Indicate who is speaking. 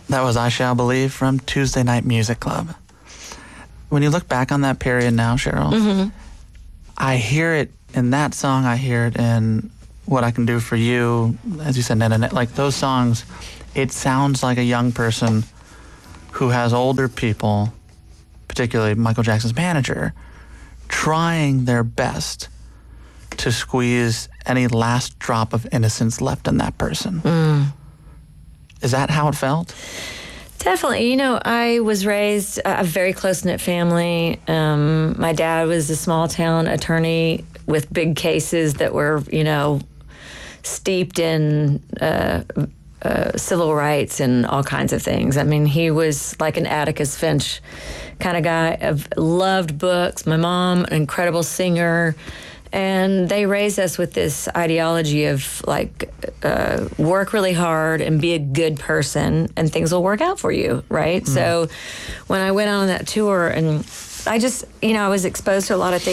Speaker 1: That was I Shall Believe from Tuesday Night Music Club. When you look back on that period now, Cheryl, I hear it in that song, I hear it in What I Can Do For You, as you said, like those songs, it sounds like a young person who has older people, particularly Michael Jackson's manager, trying their best to squeeze any last drop of innocence left in that person. Is that how it felt?
Speaker 2: Definitely. You know, I was raised a very close-knit family. My dad was a small-town attorney with big cases that were, you know, steeped in civil rights and all kinds of things. I mean, he was like an Atticus Finch kind of guy. Loved books. My mom, an incredible singer. And they raised us with this ideology of like work really hard and be a good person and things will work out for you, right? So when I went on that tour and I just, you know, I was exposed to a lot of things